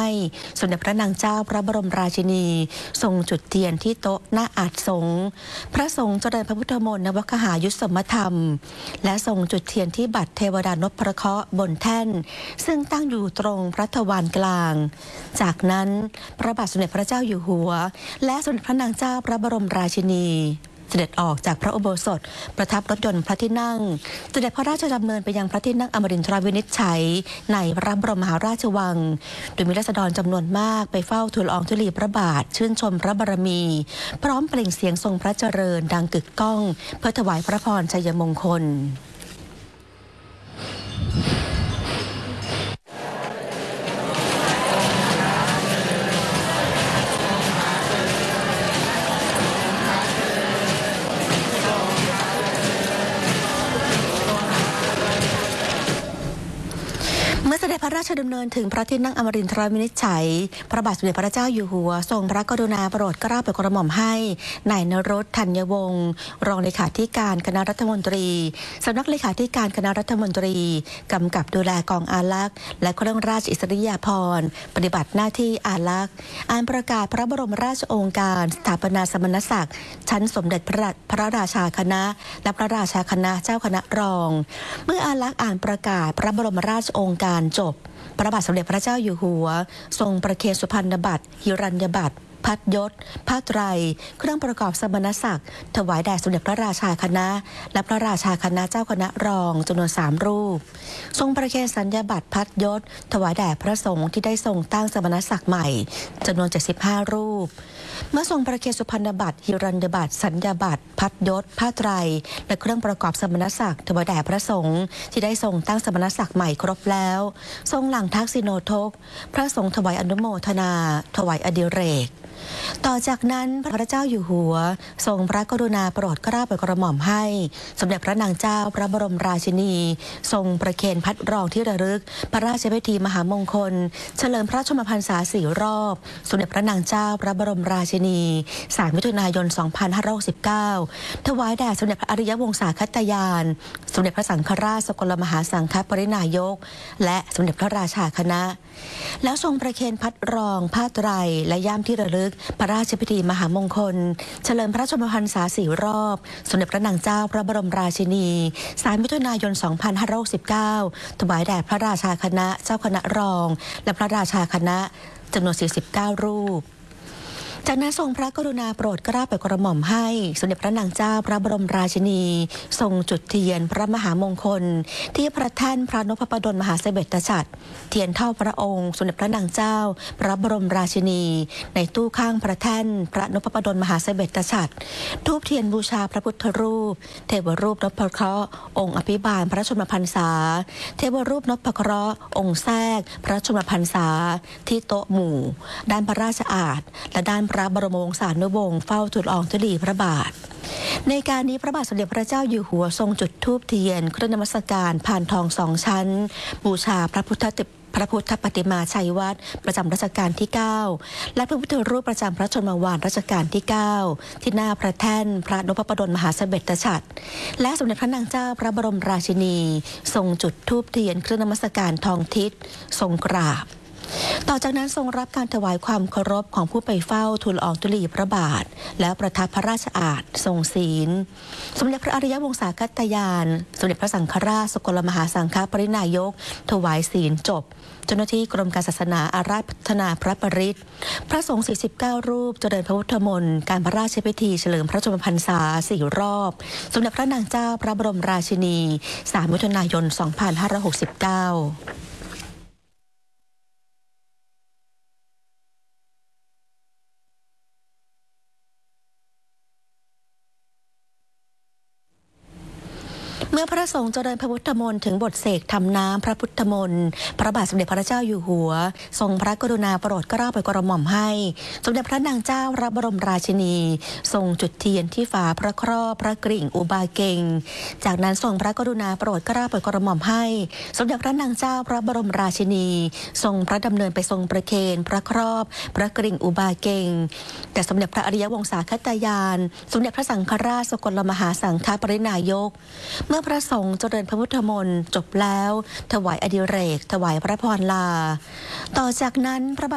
ให้สมเด็จพระนางเจ้าพระบรมราชินีทรงจุดเทียนที่โต๊ะหน้าอาสน์สงฆ์พระสงฆ์เจริญพระพุทธมนต์นวคหายุสสมธรรมและทรงจุดเทียนที่บัตรเทวดานพเคราะห์บนแท่นซึ่งตั้งอยู่ตรงพระทวารกลางจากนั้นพระบาทสมเด็จพระเจ้าอยู่หัวและสมเด็จพระนางเจ้าพระบรมราชินีเสด็จออกจากพระอุโบสถประทับรถยนต์พระที่นั่งเสด็จพระราชดำเนินไปยังพระที่นั่งอมรินทรวินิจฉัยในพระบรมมหาราชวังโดยมีราษฎรจำนวนมากไปเฝ้าทูลละอองธุลีพระบาทชื่นชมพระบารมีพร้อมเปล่งเสียงทรงพระเจริญดังกึกก้องเพื่อถวายพระพรชัยมงคลเมื่อเสด็จพระราชดำเนินถึงพระที่นั่งอมรินทรวินิจฉัยพระบาทสมเด็จพระเจ้าอยู่หัวทรงพระกรุณาโปรดเกล้าโปรดกระหม่อมให้นายนฤช ธัญวงศ์รองเลขาธิการคณะรัฐมนตรีสำนักเลขาธิการคณะรัฐมนตรีกำกับดูแลกองอารักษ์และเครื่องราชอิสริยาภรณ์ปฏิบัติหน้าที่อารักษ์อ่านประกาศพระบรมราชโองการสถาปนาสมณศักดิ์ชั้นสมเด็จพระราชาคณะและพระราชาคณะเจ้าคณะรองเมื่ออารักษ์อ่านประกาศพระบรมราชโองการจบพระบาทสมเด็จพระเจ้าอยู่หัวทรงประเคนสุพรรณบัตรหิรัญญบัตรพัดยศผ้าไตรเครื่องประกอบสมณศักดิ์ถวายแด่สมเด็จพระราชาคณะและพระราชาคณะเจ้าคณะรองจำนวน3รูปทรงประเคนสัญญาบัตรพัดยศถวายแด่พระสงฆ์ที่ได้ทรงตั้งสมณศักดิ์ใหม่จำนวน75รูปเมื่อทรงประเคนสุพรรณบัตรหิรัญญบัตรสัญญาบัตรพัดยศผ้าไตรและเครื่องประกอบสมณศักดิ์ถวายแด่พระสงฆ์ที่ได้ทรงตั้งสมณศักดิ์ใหม่ครบแล้วทรงหลั่งทักษิโนทกพระสงฆ์ถวายอนุโมทนาถวายอดิเรกต่อจากนั้นพระเจ้าอยู่หัวทรงพระกรุณาโปรดเกล้าโปรดกระหม่อมให้สมเด็จพระนางเจ้าพระบรมราชินีทรงประเคนพัดรองที่ระลึกพระราชพิธีมหามงคลเฉลิมพระชนมพรรษา4 รอบสมเด็จพระนางเจ้าพระบรมราชินี3 มิถุนายน 2569ถวายแด่สมเด็จพระอริยวงศาคตยานสมเด็จพระสังฆราชสกลมหาสังฆปรินายกและสมเด็จพระราชาคณะแล้วทรงประเคนพัดรองผ้าไตรและย่ามที่ระลึกพระราชพิธีมหามงคลเฉลิมพระชนมพรรษา4 รอบสมเด็จพระนางเจ้าพระบรมราชินี3 มิถุนายน 2569ถวายแด่พระราชาคณะเจ้าคณะรองและพระราชาคณะจำนวน49 รูปจากนั้นทรงพระกรุณาโปรดเกล้าโปรดกระหม่อมให้สมเด็จพระนางเจ้าพระบรมราชินีทรงจุดเทียนพระมหามงคลที่พระแท่นพระนพดลมหาเสด็จฉัตรเทียนเท่าพระองค์สมเด็จพระนางเจ้าพระบรมราชินีในตู้ข้างพระแท่นพระนพดลมหาเสด็จฉัตรธูปเทียนบูชาพระพุทธรูปเทวรูปนพเคราะห์องค์อภิบาลพระชนมพรรษาเทวรูปนพเคราะห์องค์แทรกพระชนมพรรษาที่โต๊ะหมู่ด้านพระราชอาสน์และด้านพระบรมวงศานุวงศ์เฝ้าทูลละอองธุลีพระบาทในการนี้พระบาทสมเด็จพระเจ้าอยู่หัวทรงจุดธูปเทียนเครื่องนมัสการพานทอง2 ชั้นบูชาพระพุทธปฏิมาชัยวัตรประจำรัชกาลที่9และพระพุทธรูปประจำพระชนมวาทรัชกาลที่9ที่หน้าพระแท่นพระนพดลมหาเสด็จฉัตรและสมเด็จพระนางเจ้าพระบรมราชินีทรงจุดธูปเทียนเครื่องนมัสการทองทิศทรงกราบต่อจากนั้นทรงรับการถวายความเคารพของผู้ไปเฝ้าทูลละอองธุลีพระบาทแล้วประทับพระราชอาสน์ทรงศีลสมเด็จพระอริยวงศาคตยานสมเด็จพระสังฆราชสกลมหาสังฆปรินายกถวายศีลจบเจ้าหน้าที่กรมการศาสนาอาราธนาพระปริตรพระสงฆ์49 รูปเจริญพระพุทธมนต์การพระราชพิธีเฉลิมพระชนมพรรษา4 รอบสมเด็จพระนางเจ้าพระบรมราชินี3 มิถุนายน 2569เมื่อพระสงฆ์เจริญพระพุทธมนต์ถึงบทเสกทำน้ำพระพุทธมนต์พระบาทสมเด็จพระเจ้าอยู่หัวทรงพระกรุณาโปรดเกล้าโปรดกระหม่อมให้สมเด็จพระนางเจ้าพระบรมราชินีทรงจุดเทียนที่ฝาพระครอบพระกริ่งอุบาเกงจากนั้นทรงพระกรุณาโปรดเกล้าโปรดกระหม่อมให้สมเด็จพระนางเจ้าพระบรมราชินีทรงพระดำเนินไปทรงประเคนพระครอบพระกริ่งอุบาเกงแต่สมเด็จพระอริยวงศาคตยานสมเด็จพระสังฆราชสกลมหาสังฆปรินายกเมื่อพระสงฆ์เจริญพระพุทธมนต์จบแล้วถวายอดิเรกถวายพระพรลาต่อจากนั้นพระ